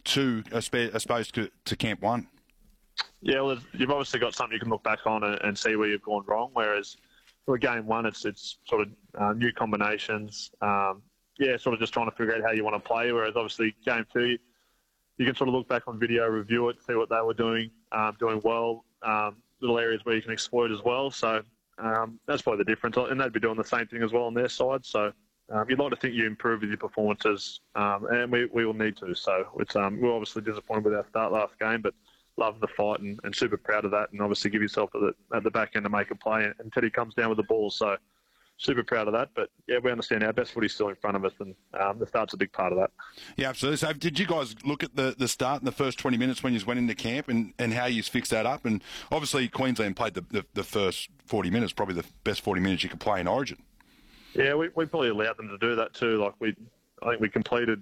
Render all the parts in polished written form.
to, I suppose, to Camp 1? Yeah, well, you've obviously got something you can look back on and see where you've gone wrong, whereas for game 1, it's sort of new combinations, sort of just trying to figure out how you want to play, whereas obviously game 2, you can sort of look back on video, review it, see what they were doing well, little areas where you can exploit as well. So that's probably the difference. And they'd be doing the same thing as well on their side. So you'd like to think you improve with your performances, and we will need to. So we're obviously disappointed with our start last game, but love the fight and super proud of that. And obviously give yourself at the back end to make a play. And Teddy comes down with the ball. So super proud of that. But, yeah, we understand our best footy's still in front of us, and the start's a big part of that. Yeah, absolutely. So did you guys look at the start in the first 20 minutes when you went into camp and how you fixed that up? And obviously Queensland played the first 40 minutes, probably the best 40 minutes you could play in Origin. Yeah, we probably allowed them to do that too. Like I think we completed,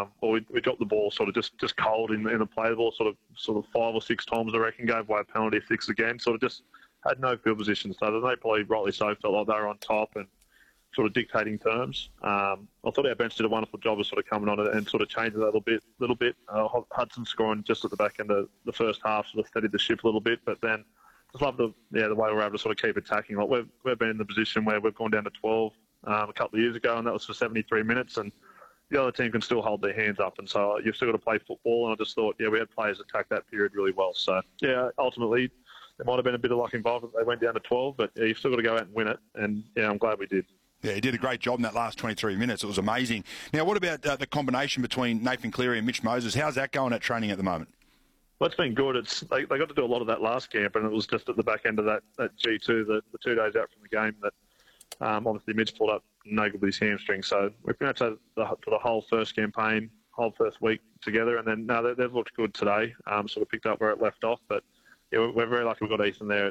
we dropped the ball sort of just cold in the play ball, sort of 5 or 6 times, I reckon, gave away a penalty 6 again, sort of just had no field position. So they probably, rightly so, felt like they were on top and sort of dictating terms. I thought our bench did a wonderful job of sort of coming on and sort of changing that a little bit. Hudson scoring just at the back end of the first half sort of steadied the ship a little bit, but then just love the way we're able to sort of keep attacking. Like we've been in the position where we've gone down to 12 a couple of years ago, and that was for 73 minutes, and the other team can still hold their hands up, and so you've still got to play football. And I just thought, we had players attack that period really well. So ultimately there might have been a bit of luck involved that they went down to 12, but you've still got to go out and win it, and I'm glad we did. Yeah, he did a great job in that last 23 minutes. It was amazing. Now, what about the combination between Nathan Cleary and Mitch Moses? How's that going at training at the moment? Well, it's been good. They got to do a lot of that last camp, and it was just at the back end of that G2, the 2 days out from the game, that obviously Mitch pulled up no good with his hamstring. So we've been out to the whole first campaign, whole first week together, and then they've looked good today. Sort of picked up where it left off, but we're very lucky we've got Ethan there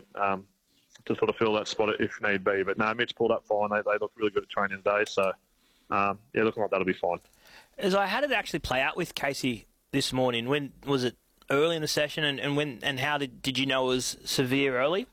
to sort of fill that spot if need be. But no, Mitch pulled up fine. They look really good at training today, so looking like that'll be fine. How did it actually play out with Casey this morning? When was it? Early in the session, and how did you know it was severe early?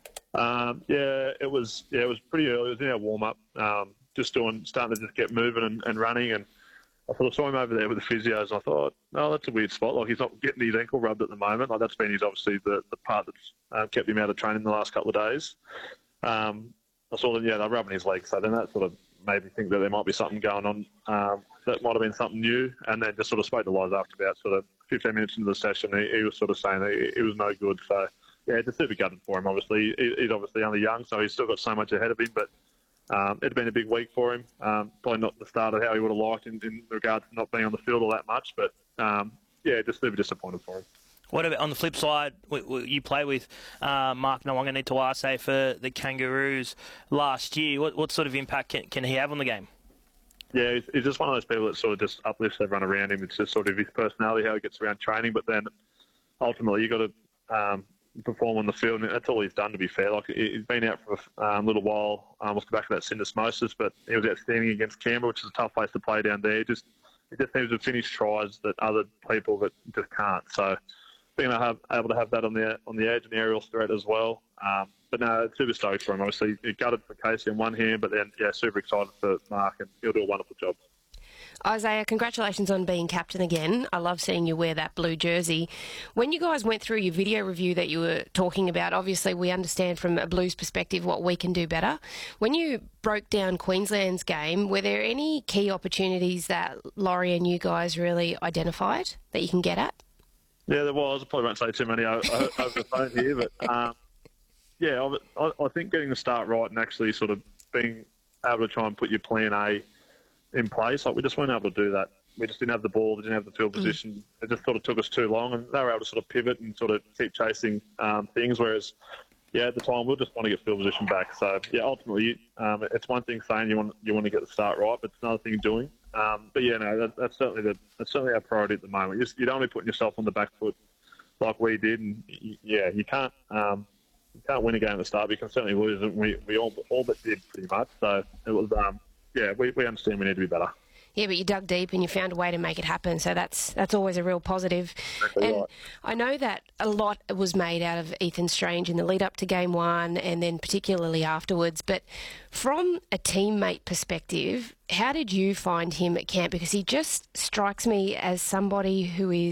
It was pretty early. It was in our warm up, starting to just get moving and running, and I sort of saw him over there with the physios, and I thought, oh, that's a weird spot. Like, he's not getting his ankle rubbed at the moment. Like, that's been obviously the part that's kept him out of training the last couple of days. I saw that they're rubbing his legs, so then that sort of made me think that there might be something going on. That might have been something new, and then just sort of spoke to Liza after about sort of 15 minutes into the session. He was sort of saying that it was no good. So, just super gutted for him, obviously. He's obviously only young, so he's still got so much ahead of him, but it'd been a big week for him. Probably not the start of how he would have liked in regards to not being on the field all that much, but, just super disappointed for him. What about on the flip side? You play with Mark Nawaqanitawase for the Kangaroos last year. What sort of impact can he have on the game? Yeah, he's just one of those people that sort of just uplifts everyone around him. It's just sort of his personality, how he gets around training. But then ultimately you've got to perform on the field, and that's all he's done, to be fair. Like, he's been out for a little while, off the back of that syndesmosis, but he was outstanding against Canberra, which is a tough place to play down there. He just seems to finish tries that other people that just can't. So being able to have that on the edge and aerial threat as well. But no, it's super stoked for him. Obviously, he gutted for Casey on one hand, but then, super excited for Mark, and he'll do a wonderful job. Isaiah, congratulations on being captain again. I love seeing you wear that blue jersey. When you guys went through your video review that you were talking about, obviously we understand from a Blues perspective what we can do better. When you broke down Queensland's game, were there any key opportunities that Laurie and you guys really identified that you can get at? Yeah, there was. I probably won't say too many over the phone here, but I think getting the start right and actually sort of being able to try and put your plan A in place, like, we just weren't able to do that. We just didn't have the ball, we didn't have the field position. It just sort of took us too long, and they were able to sort of pivot and sort of keep chasing things, whereas at the time we just want to get field position back. So ultimately it's one thing saying you want to get the start right, but it's another thing doing. That's certainly our priority at the moment. You don't want to be putting yourself on the back foot like we did, and you can't win a game at the start, but you can certainly lose it. We all but did pretty much. So it was we understand we need to be better. Yeah, but you dug deep and you found a way to make it happen, so that's always a real positive. Exactly and right. I know that a lot was made out of Ethan Strange in the lead up to Game 1 and then particularly afterwards, but from a teammate perspective, how did you find him at camp? Because he just strikes me as somebody who is